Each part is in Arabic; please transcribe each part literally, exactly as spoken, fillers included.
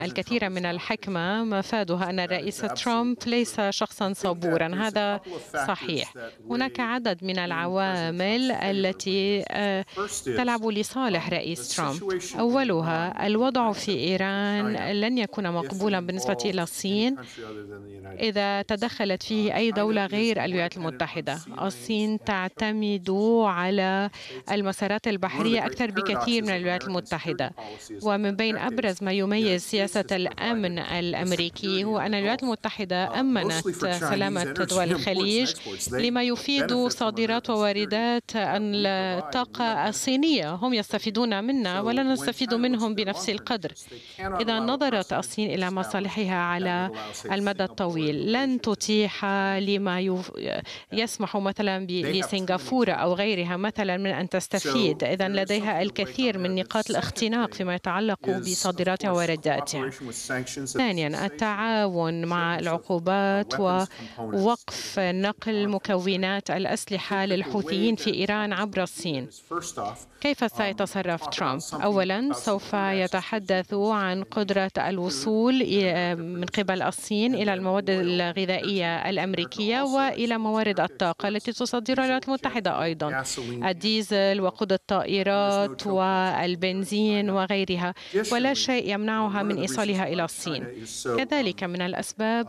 الكثير من الحكمة مفادها أن الرئيس ترامب ليس شخصا صبورا. هذا صحيح. هناك عدد من العوامل التي تلعب لصالح رئيس ترامب. أولها الوضع في إيران لن يكون مقبولا بالنسبة إلى الصين إذا تدخلت فيه أي دولة غير الولايات المتحدة. الصين تعتمد على المسارات البحرية أكثر بكثير من الولايات المتحدة، ومن بين أبرز ما يميز سياسة الأمن الأمريكي هو أن الولايات المتحدة أمنت سلامة دول الخليج لما يفيد صادرات وواردات الطاقة الصينية. هم يستفيدون منا ولا نستفيد منهم بنفس القدر. إذا نظرت الصين إلى مصالحها على المدى الطويل لن تتيح لما يسمح مثلا لسنغافورة أو غيرها مثلا من أن تستفيد. إذا لديها الكثير من نقاط الاختناق فيما يتعلق بصادراتها ووارداتها. ثانيا التعاون مع العقوبات ووقف نقل مكونات الأسلحة للحوثيين في إيران عبر الصين. كيف سيتصرف ترامب؟ أولا سوف يتحدث عن قدرة الوصول من قبل الصين إلى المواد الغذائية الأمريكية وإلى موارد الطاقة التي تصدرها الولايات المتحدة أيضا، الديزل وقود الطائرات والبنزين وغيرها، ولا شيء يمنعها من إيصالها إلى الصين. كذلك من الأسباب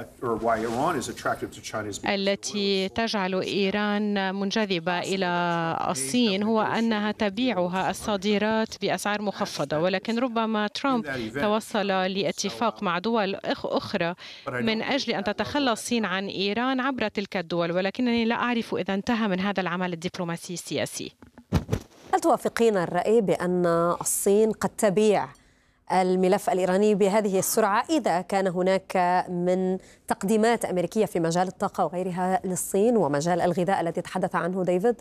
التي تجعل إيران منجذبة إلى الصين هو أنها تبيعها الصادرات بأسعار مخفضة، ولكن ربما ترامب توصل لاتفاق مع دول أخرى من أجل أن تتخلى الصين عن إيران عبر تلك الدول، ولكنني لا أعرف إذا انتهى من هذا العمل الدبلوماسي السياسي. هل توافقين الرأي بأن الصين قد تبيع الملف الإيراني بهذه السرعة إذا كان هناك من تقديمات أمريكية في مجال الطاقة وغيرها للصين ومجال الغذاء الذي تحدث عنه ديفيد؟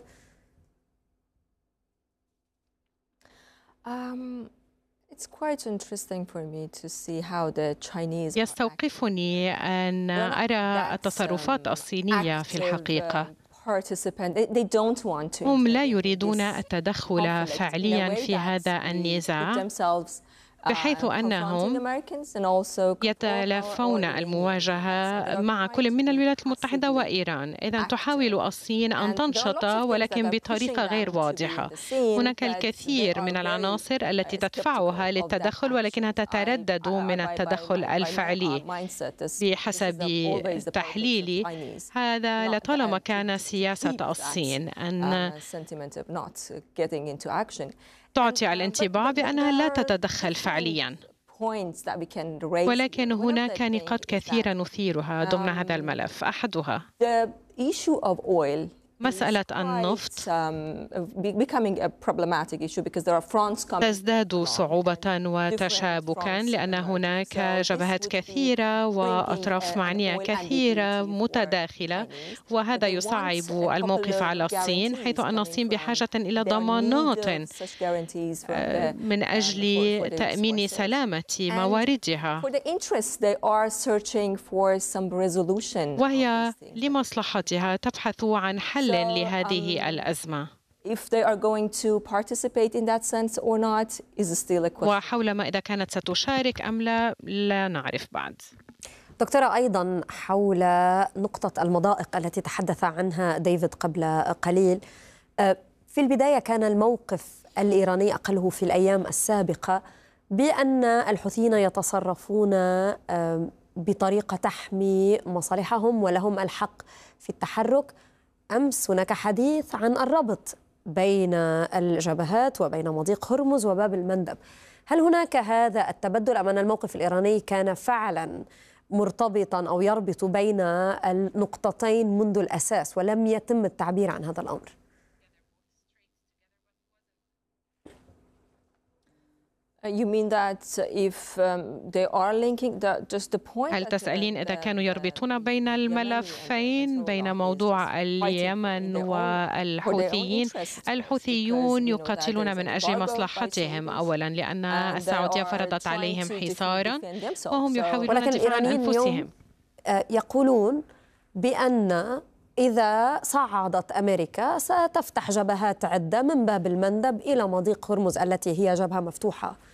يستوقفني أن أرى التصرفات الصينية في الحقيقة. هم لا يريدون التدخل فعليا في هذا النزاع، بحيث أنهم يتلافون المواجهة مع كل من الولايات المتحدة وإيران. إذا تحاول الصين أن تنشط ولكن بطريقة غير واضحة. هناك الكثير من العناصر التي تدفعها للتدخل ولكنها تتردد من التدخل الفعلي. بحسب تحليلي هذا لطالما كان سياسة الصين أن تعطي الانطباع بأنها لا تتدخل فعليا، ولكن هناك نقاط كثيرة نثيرها ضمن هذا الملف. أحدها مسألة النفط تزداد صعوبة وتشابكا لأن هناك جبهات كثيرة وأطراف معنية كثيرة متداخلة، وهذا يصعب الموقف على الصين، حيث أن الصين بحاجة إلى ضمانات من أجل تأمين سلامة مواردها، وهي لمصلحتها تبحث عن حل لهذه الأزمة. وحول ما إذا كانت ستشارك أم لا لا نعرف بعد. دكتورة، أيضا حول نقطة المضائق التي تحدث عنها ديفيد قبل قليل، في البداية كان الموقف الإيراني أقله في الأيام السابقة بأن الحوثيين يتصرفون بطريقة تحمي مصالحهم ولهم الحق في التحرك. أمس هناك حديث عن الربط بين الجبهات وبين مضيق هرمز وباب المندب. هل هناك هذا التبدل أم أن الموقف الإيراني كان فعلا مرتبطا أو يربط بين النقطتين منذ الأساس ولم يتم التعبير عن هذا الأمر؟ You mean that if um, they are linking the, just the point هل تسألين إذا كانوا يربطون بين الملفين، بين موضوع اليمن والحوثيين؟ الحوثيون يقاتلون من أجل مصلحتهم أولا، لأن السعودية فرضت عليهم حصارا وهم يحاولون الدفاع عن أنفسهم. يقولون بأن إذا صعدت أمريكا ستفتح جبهات عدة من باب المندب إلى مضيق هرمز التي هي جبهة مفتوحة